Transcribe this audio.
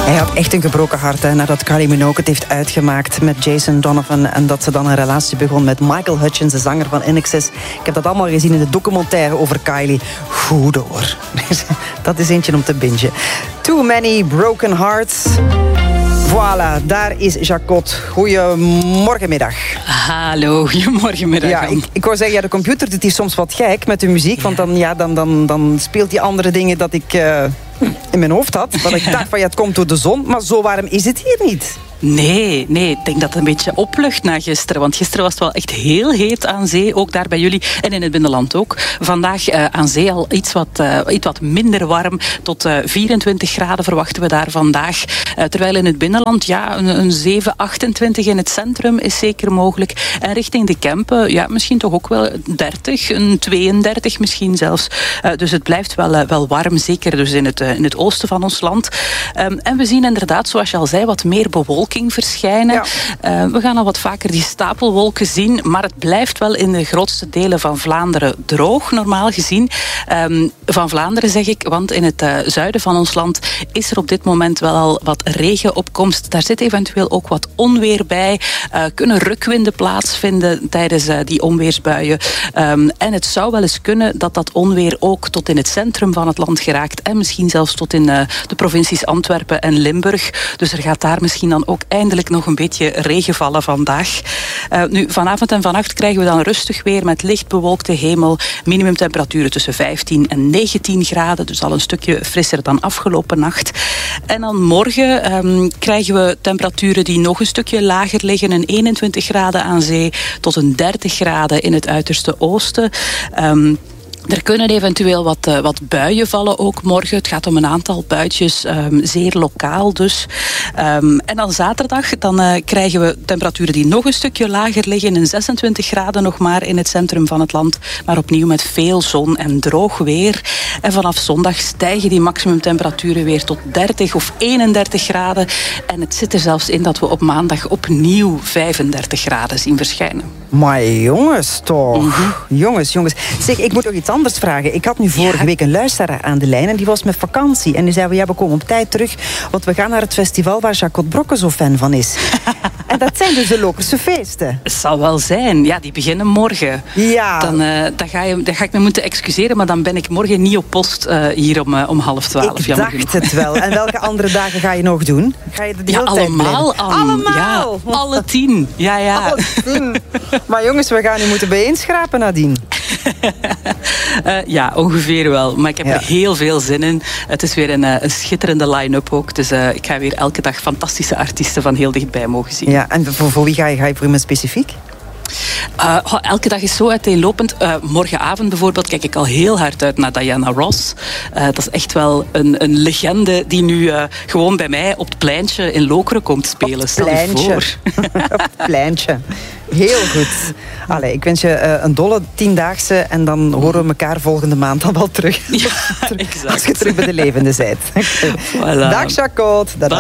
Hij had echt een gebroken hart nadat Kylie Minogue het heeft uitgemaakt met Jason Donovan. En dat ze dan een relatie begon met Michael Hutchence, de zanger van INXS. Ik heb dat allemaal gezien in de documentaire over Kylie. Goed hoor. Dat is eentje om te bingen. Too Many Broken Hearts. Voilà, daar is Jacot. Goedemorgenmiddag. Hallo, goedemorgenmiddag. Ja, ik wou zeggen, de computer doet hier soms wat gek met de muziek. Want dan speelt hij andere dingen dat ik in mijn hoofd had. Dat ik dacht van, het komt door de zon. Maar zo warm is het hier niet. Nee, ik denk dat het een beetje oplucht na gisteren. Want gisteren was het wel echt heel heet aan zee. Ook daar bij jullie en in het binnenland ook. Vandaag aan zee al iets wat minder warm. Tot 24 graden verwachten we daar vandaag. Terwijl in het binnenland een 7, 28 in het centrum is zeker mogelijk. En richting de Kempen, misschien toch ook wel 30, een 32 misschien zelfs. Dus het blijft wel warm, zeker dus in het oosten van ons land. En we zien inderdaad, zoals je al zei, wat meer bewolking verschijnen. Ja. We gaan al wat vaker die stapelwolken zien, maar het blijft wel in de grootste delen van Vlaanderen droog, normaal gezien. Van Vlaanderen zeg ik, want in het zuiden van ons land is er op dit moment wel al wat regenopkomst. Daar zit eventueel ook wat onweer bij. Kunnen rukwinden plaatsvinden tijdens die onweersbuien. En het zou wel eens kunnen dat dat onweer ook tot in het centrum van het land geraakt en misschien zelfs tot in de provincies Antwerpen en Limburg. Dus er gaat daar misschien dan ook eindelijk nog een beetje regen vallen vandaag. Nu, vanavond en vannacht krijgen we dan rustig weer met licht bewolkte hemel. Minimumtemperaturen tussen 15 en 19 graden. Dus al een stukje frisser dan afgelopen nacht. En dan morgen krijgen we temperaturen die nog een stukje lager liggen. Een 21 graden aan zee tot een 30 graden in het uiterste oosten. Er kunnen eventueel wat buien vallen ook morgen. Het gaat om een aantal buitjes, zeer lokaal dus. En dan zaterdag krijgen we temperaturen die nog een stukje lager liggen. Een 26 graden nog maar in het centrum van het land. Maar opnieuw met veel zon en droog weer. En vanaf zondag stijgen die maximumtemperaturen weer tot 30 of 31 graden. En het zit er zelfs in dat we op maandag opnieuw 35 graden zien verschijnen. Maar jongens toch. Mm-hmm. Jongens. Zeg, ik moet nog iets anders vragen. Ik had nu vorige week een luisteraar aan de lijn en die was met vakantie. En die zei, we komen op tijd terug, want we gaan naar het festival waar Jacot Brokke zo fan van is. En dat zijn dus de Lokerse feesten. Het zal wel zijn. Ja, die beginnen morgen. Ja. Dan ga ik me moeten excuseren, maar dan ben ik morgen niet op post hier om 11:30. Ik dacht het wel. En welke andere dagen ga je nog doen? Ga je de hele tijd allemaal. Allemaal? Ja, alle 10. Ja. Alle 10. Maar jongens, we gaan nu moeten bijeenschrapen nadien. Ja, ongeveer wel. Maar ik heb er heel veel zin in. Het is weer een schitterende line-up ook. Dus ik ga weer elke dag fantastische artiesten van heel dichtbij mogen zien. Ja, en voor wie ga je voor iemand specifiek? Elke dag is zo uiteenlopend. Morgenavond bijvoorbeeld kijk ik al heel hard uit naar Diana Ross. Dat is echt wel een legende die nu gewoon bij mij op het pleintje in Lokeren komt spelen. Stel je voor. Op het pleintje. Heel goed. Allee, ik wens je een dolle 10-daagse en dan horen we elkaar volgende maand dan wel terug. Ja, exact. Als je terug bij de levende bent. Voilà. Dag Jacot.